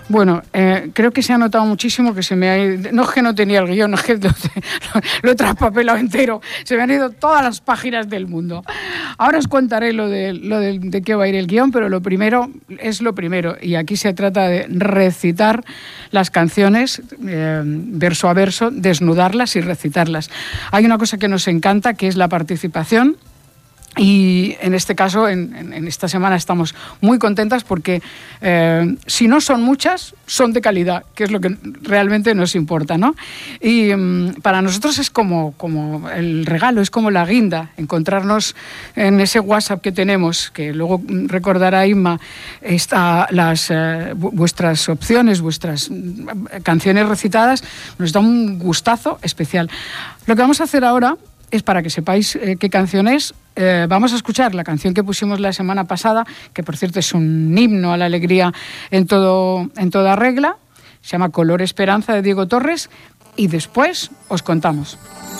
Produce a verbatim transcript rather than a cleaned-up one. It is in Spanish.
Bueno, eh, creo que se ha notado muchísimo que se me ha ido... No es que no tenía el guión, no es que lo, lo, lo he traspapelado entero. Se me han ido todas las páginas del mundo. Ahora os contaré lo de, lo de, de qué va a ir el guión, pero lo primero es lo primero. Y aquí se trata de recitar las canciones, eh, verso a verso, desnudarlas y recitarlas. Hay una cosa que nos encanta, que es la participación. Y en este caso, en, en, en esta semana estamos muy contentas porque eh, si no son muchas, son de calidad, que es lo que realmente nos importa, ¿no? Y um, para nosotros es como, como el regalo, es como la guinda, encontrarnos en ese WhatsApp que tenemos, que luego recordará Inma, está las, eh, vuestras opciones, vuestras canciones recitadas, nos da un gustazo especial. Lo que vamos a hacer ahora es, para que sepáis eh, qué canción es, eh, vamos a escuchar la canción que pusimos la semana pasada, que por cierto es un himno a la alegría en, todo, en toda regla, se llama Color Esperanza, de Diego Torres, y después os contamos.